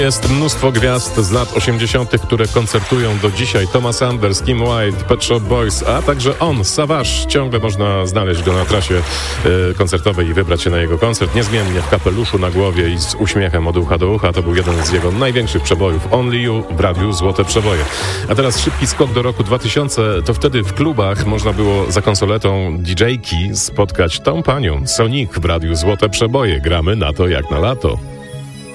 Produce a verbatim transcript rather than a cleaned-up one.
Jest mnóstwo gwiazd z lat osiemdziesiątych, które koncertują do dzisiaj. Thomas Anders, Kim Wilde, Pet Shop Boys, a także on, Savage. Ciągle można znaleźć go na trasie y, koncertowej i wybrać się na jego koncert. Niezmiennie w kapeluszu na głowie i z uśmiechem od ucha do ucha. To był jeden z jego największych przebojów. Only You w radiu Złote Przeboje. A teraz szybki skok do roku dwa tysiące. To wtedy w klubach można było za konsoletą didżejki spotkać tą panią. Sonic w radiu Złote Przeboje. Gramy na to jak na lato.